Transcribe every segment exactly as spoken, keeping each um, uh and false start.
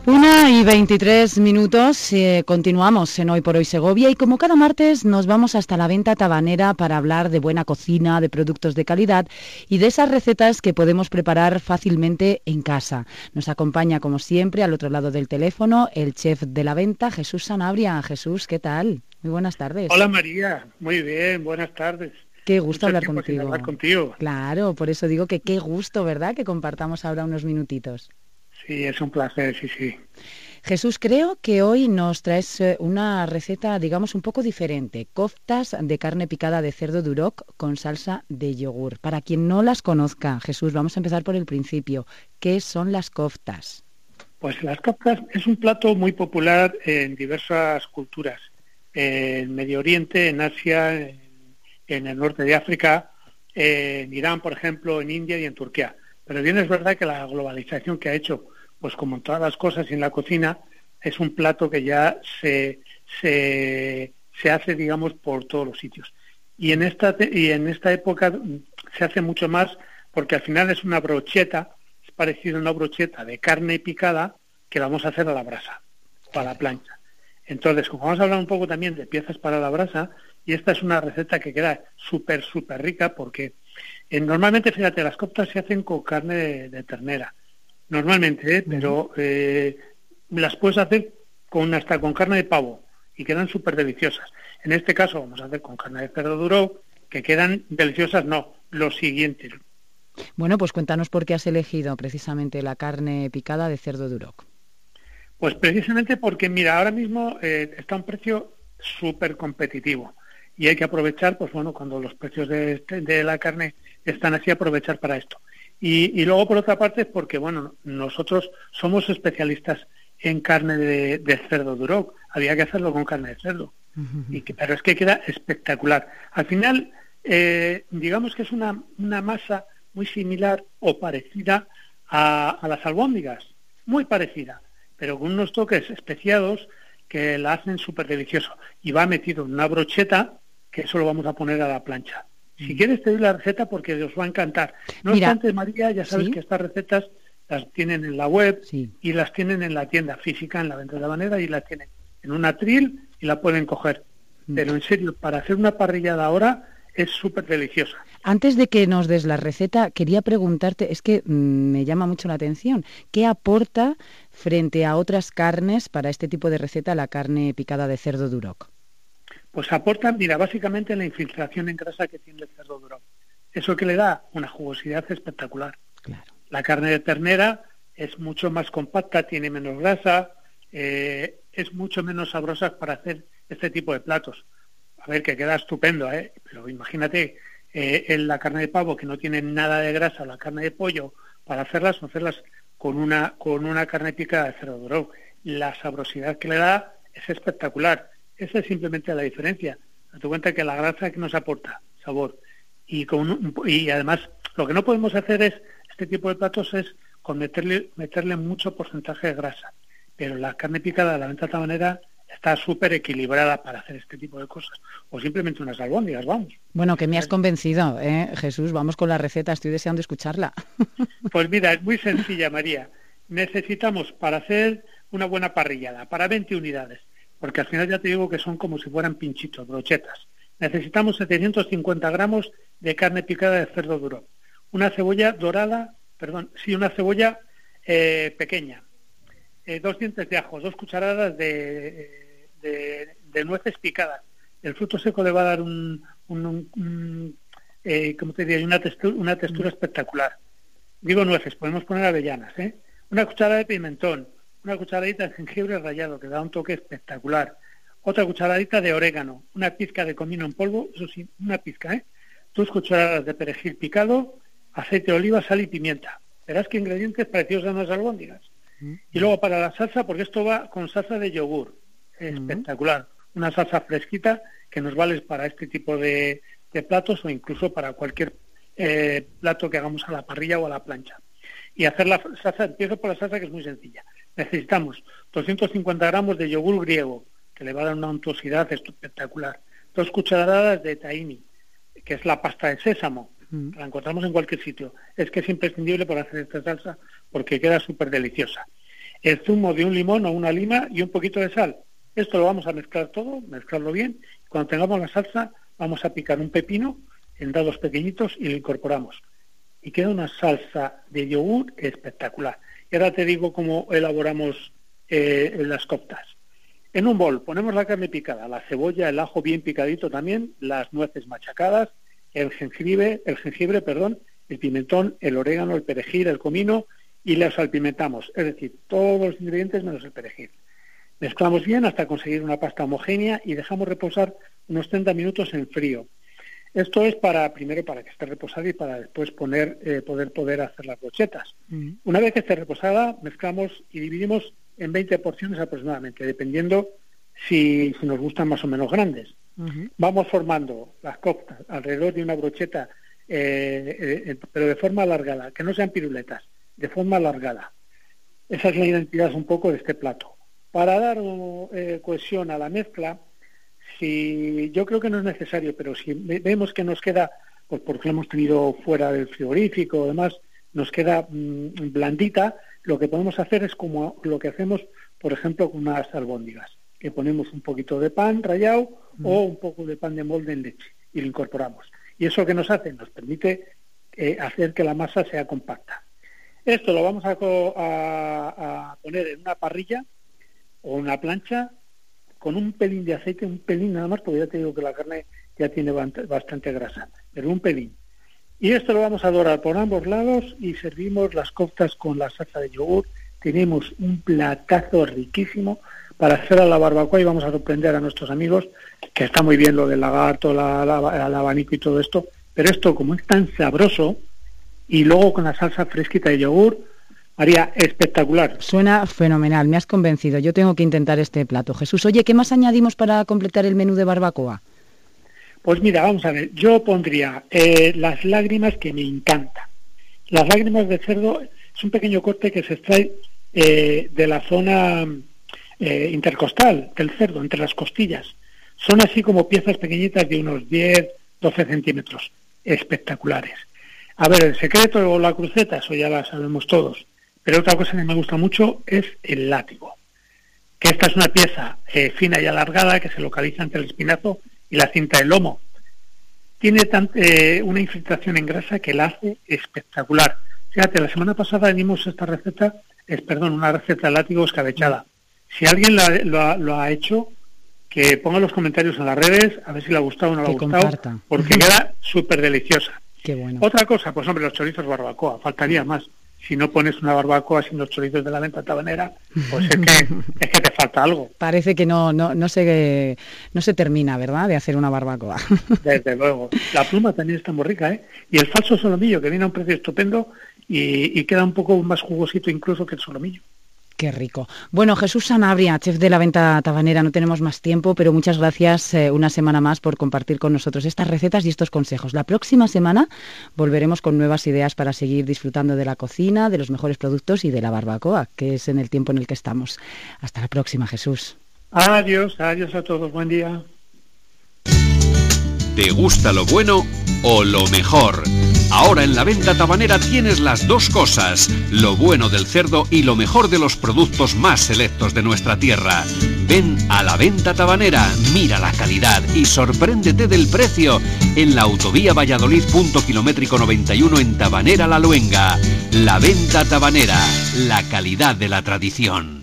Una y veintitrés minutos, eh, continuamos en Hoy por Hoy Segovia y como cada martes nos vamos hasta la venta tabanera para hablar de buena cocina, de productos de calidad y de esas recetas que podemos preparar fácilmente en casa. Nos acompaña como siempre al otro lado del teléfono el chef de la venta, Jesús Sanabria. Jesús, ¿qué tal? Muy buenas tardes. Hola María, muy bien, buenas tardes. Qué gusto hablar tiempo sin contigo. hablar contigo. Claro, por eso digo que qué gusto, ¿verdad?, que compartamos ahora unos minutitos. Sí, es un placer, sí, sí. Jesús, creo que hoy nos traes una receta, digamos, un poco diferente. Koftas de carne picada de cerdo duroc con salsa de yogur. Para quien no las conozca, Jesús, vamos a empezar por el principio. ¿Qué son las koftas? Pues las koftas es un plato muy popular en diversas culturas. En Medio Oriente, en Asia, en, en el norte de África, en Irán, por ejemplo, en India y en Turquía. Pero bien es verdad que la globalización que ha hecho, pues como en todas las cosas en la cocina, es un plato que ya se, se, se hace, digamos, por todos los sitios. Y en esta y en esta época se hace mucho más porque al final es una brocheta, es parecido a una brocheta de carne picada que vamos a hacer a la brasa o a la plancha. Entonces, como vamos a hablar un poco también de piezas para la brasa, y esta es una receta que queda súper, súper rica porque eh, normalmente, fíjate, las koftas se hacen con carne de, de ternera. Normalmente, ¿eh? pero eh, las puedes hacer con hasta con carne de pavo y quedan súper deliciosas. En este caso vamos a hacer con carne de cerdo duro, que quedan deliciosas, no, lo siguiente. Bueno, pues cuéntanos por qué has elegido precisamente la carne picada de cerdo duroc. Pues precisamente porque, mira, ahora mismo eh, está a un precio súper competitivo y hay que aprovechar, pues bueno, cuando los precios de, de la carne están así, aprovechar para esto. Y, y luego, por otra parte, es porque, bueno, nosotros somos especialistas en carne de, de cerdo duroc. Había que hacerlo con carne de cerdo. Uh-huh. Y que, pero es que queda espectacular. Al final, eh, digamos que es una, una masa muy similar o parecida a, a las albóndigas. Muy parecida, pero con unos toques especiados que la hacen súper delicioso. Y va metido en una brocheta, que eso lo vamos a poner a la plancha. Si quieres te doy la receta porque os va a encantar. No Mira, obstante, María, ya sabes, ¿sí?, que estas recetas las tienen en la web, sí, y las tienen en la tienda física, en la venta de la manera, y las tienen en un atril y la pueden coger. Mm. Pero en serio, para hacer una parrillada ahora es súper deliciosa. Antes de que nos des la receta, quería preguntarte, es que mmm, me llama mucho la atención, ¿qué aporta frente a otras carnes para este tipo de receta la carne picada de cerdo duroc? Pues aporta, mira, básicamente la infiltración en grasa que tiene el cerdo duroc. Eso que le da una jugosidad espectacular. Claro. La carne de ternera es mucho más compacta, tiene menos grasa, eh, es mucho menos sabrosa para hacer este tipo de platos. A ver, que queda estupendo, ¿eh? Pero imagínate, eh, en la carne de pavo que no tiene nada de grasa, o la carne de pollo, para hacerlas, hacerlas con una, con una carne picada de cerdo duroc. La sabrosidad que le da es espectacular. Esa es simplemente la diferencia. Date cuenta que la grasa que nos aporta sabor. Y, con un, y además, lo que no podemos hacer es, este tipo de platos es con meterle, meterle mucho porcentaje de grasa. Pero la carne picada de la venta tabanera está súper equilibrada para hacer este tipo de cosas. O simplemente unas albóndigas, vamos. Bueno, que me has convencido, ¿eh, Jesús? Vamos con la receta, estoy deseando escucharla. Pues mira, es muy sencilla, María. Necesitamos, para hacer una buena parrillada, para veinte unidades, porque al final ya te digo que son como si fueran pinchitos, brochetas. Necesitamos setecientos cincuenta gramos de carne picada de cerdo duro, una cebolla dorada, perdón, sí, una cebolla eh, pequeña, eh, dos dientes de ajo, dos cucharadas de, de, de nueces picadas. El fruto seco le va a dar un, un, un, un eh, ¿cómo te diría? Una textura, una textura espectacular. Digo nueces, podemos poner avellanas, ¿eh? Una cucharada de pimentón, una cucharadita de jengibre rallado, que da un toque espectacular. Otra cucharadita de orégano, una pizca de comino en polvo, eso sí, una pizca, ¿eh? Dos cucharadas de perejil picado, aceite de oliva, sal y pimienta. Verás que ingredientes parecidos a unas albóndigas. Mm. Y luego para la salsa, porque esto va con salsa de yogur, espectacular. Mm. Una salsa fresquita que nos vale para este tipo de, de platos o incluso para cualquier eh, plato que hagamos a la parrilla o a la plancha. Y hacer la salsa, empiezo por la salsa, que es muy sencilla. Necesitamos doscientos cincuenta gramos de yogur griego, que le va a dar una untuosidad espectacular. Dos cucharadas de tahini, que es la pasta de sésamo, mm. que la encontramos en cualquier sitio. Es que es imprescindible para hacer esta salsa porque queda súper deliciosa. el zumo de un limón o una lima y un poquito de sal. Esto lo vamos a mezclar todo, mezclarlo bien. Cuando tengamos la salsa, vamos a picar un pepino en dados pequeñitos y lo incorporamos. Y queda una salsa de yogur espectacular. Y ahora te digo cómo elaboramos eh, las coptas. En un bol ponemos la carne picada, la cebolla, el ajo bien picadito también, las nueces machacadas, el jengibre, el jengibre, perdón, el pimentón, el orégano, el perejil, el comino y los salpimentamos, es decir, todos los ingredientes menos el perejil. Mezclamos bien hasta conseguir una pasta homogénea y dejamos reposar unos treinta minutos en frío. Esto es para primero para que esté reposada y para después poner eh, poder poder hacer las brochetas. Mm. Una vez que esté reposada, mezclamos y dividimos en veinte porciones aproximadamente, dependiendo si, si nos gustan más o menos grandes. Uh-huh. Vamos formando las coptas alrededor de una brocheta, eh, eh, pero de forma alargada, que no sean piruletas, de forma alargada. Esa es la identidad un poco de este plato. Para dar eh, cohesión a la mezcla, si yo creo que no es necesario, pero si vemos que nos queda, pues porque lo hemos tenido fuera del frigorífico o demás, nos queda mmm, blandita, lo que podemos hacer es como lo que hacemos, por ejemplo, con unas albóndigas, que ponemos un poquito de pan rallado mm. o un poco de pan de molde en leche y lo incorporamos. Y eso que nos hace, nos permite eh, hacer que la masa sea compacta. Esto lo vamos a, a, a poner en una parrilla o una plancha con un pelín de aceite, un pelín nada más, porque ya te digo que la carne ya tiene bastante grasa, pero un pelín. Y esto lo vamos a dorar por ambos lados y servimos las coptas con la salsa de yogur. Tenemos un platazo riquísimo para hacer a la barbacoa y vamos a sorprender a nuestros amigos, que está muy bien lo del lagarto, la, la, el abanico y todo esto, pero esto como es tan sabroso y luego con la salsa fresquita de yogur, haría espectacular. Suena fenomenal, me has convencido. Yo tengo que intentar este plato. Jesús, oye, ¿qué más añadimos para completar el menú de barbacoa? Pues mira, vamos a ver, yo pondría eh, las lágrimas, que me encanta. Las lágrimas de cerdo es un pequeño corte que se extrae eh, de la zona eh, intercostal del cerdo, entre las costillas. Son así como piezas pequeñitas de unos diez, doce centímetros, espectaculares. A ver, el secreto o la cruceta, eso ya la sabemos todos. Pero otra cosa que me gusta mucho es el látigo, que esta es una pieza eh, fina y alargada que se localiza entre el espinazo y la cinta del lomo. Tiene tan, eh, una infiltración en grasa que la hace espectacular. Fíjate, la semana pasada dimos esta receta, es perdón, una receta de látigo escabechada. Si alguien la, lo, ha, lo ha hecho, que ponga los comentarios en las redes, a ver si le ha gustado o no le ha gustado, comparta. Porque queda súper deliciosa. Qué bueno. Otra cosa, pues hombre, los chorizos barbacoa, faltaría más. Si no pones una barbacoa sin los chorizos de la venta tabanera, pues es que es que te falta algo. Parece que no no no se no se termina, ¿verdad?, de hacer una barbacoa. Desde luego. La pluma también está muy rica, ¿eh? Y el falso solomillo, que viene a un precio estupendo y, y queda un poco más jugosito incluso que el solomillo. Qué rico. Bueno, Jesús Sanabria, chef de la venta tabanera, no tenemos más tiempo, pero muchas gracias eh, una semana más por compartir con nosotros estas recetas y estos consejos. La próxima semana volveremos con nuevas ideas para seguir disfrutando de la cocina, de los mejores productos y de la barbacoa, que es en el tiempo en el que estamos. Hasta la próxima, Jesús. Adiós, adiós a todos, buen día. ¿Te gusta lo bueno o lo mejor? Ahora en la venta tabanera tienes las dos cosas, lo bueno del cerdo y lo mejor de los productos más selectos de nuestra tierra. Ven a la venta tabanera, mira la calidad y sorpréndete del precio en la autovía Valladolid punto kilométrico noventa y uno en Tabanera La Luenga. La venta tabanera, la calidad de la tradición.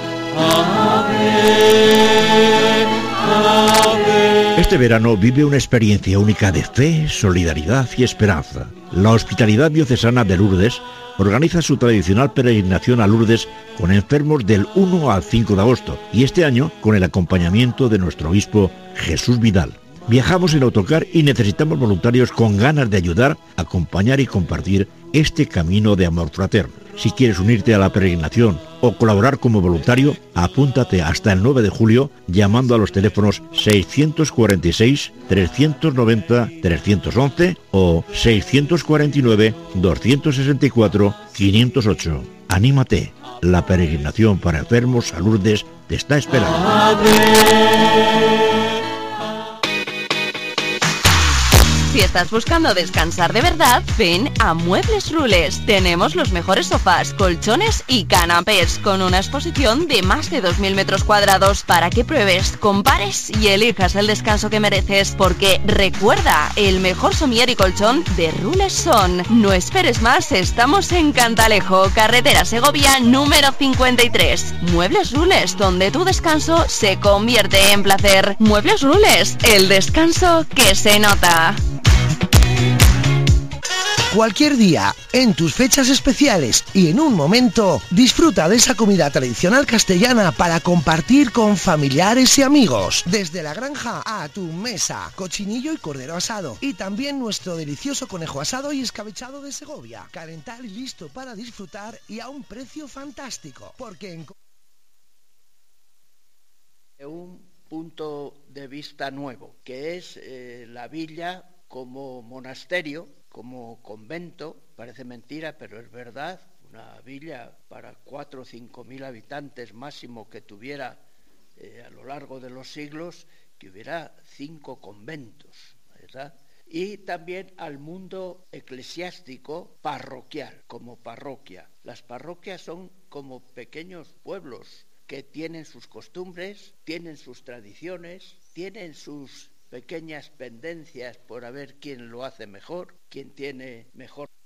Este verano vive una experiencia única de fe, solidaridad y esperanza. La Hospitalidad Diocesana de Lourdes organiza su tradicional peregrinación a Lourdes con enfermos del uno al cinco de agosto y este año con el acompañamiento de nuestro obispo Jesús Vidal. Viajamos en autocar y necesitamos voluntarios con ganas de ayudar, acompañar y compartir este camino de amor fraterno. Si quieres unirte a la peregrinación o colaborar como voluntario, apúntate hasta el nueve de julio llamando a los teléfonos seiscientos cuarenta y seis, trescientos noventa, trescientos once o seiscientos cuarenta y nueve, doscientos sesenta y cuatro, quinientos ocho. Anímate, la peregrinación para enfermos a Lourdes te está esperando. Si estás buscando descansar de verdad, ven a Muebles Rules. Tenemos los mejores sofás, colchones y canapés, con una exposición de más de dos mil metros cuadrados para que pruebes, compares y elijas el descanso que mereces. Porque recuerda, el mejor somier y colchón de Rules son. No esperes más, estamos en Cantalejo, carretera Segovia número cincuenta y tres. Muebles Rules, donde tu descanso se convierte en placer. Muebles Rules, el descanso que se nota. Cualquier día, en tus fechas especiales y en un momento, disfruta de esa comida tradicional castellana para compartir con familiares y amigos. Desde la granja a tu mesa, cochinillo y cordero asado. Y también nuestro delicioso conejo asado y escabechado de Segovia. Calentar y listo para disfrutar y a un precio fantástico. Porque en... un punto de vista nuevo, que es eh, la villa como monasterio, como convento. Parece mentira, pero es verdad. Una villa para cuatro o cinco mil habitantes máximo que tuviera eh, a lo largo de los siglos, que hubiera cinco conventos, ¿verdad? Y también al mundo eclesiástico parroquial, como parroquia. Las parroquias son como pequeños pueblos que tienen sus costumbres, tienen sus tradiciones, tienen sus pequeñas pendencias por a ver quién lo hace mejor, quién tiene mejor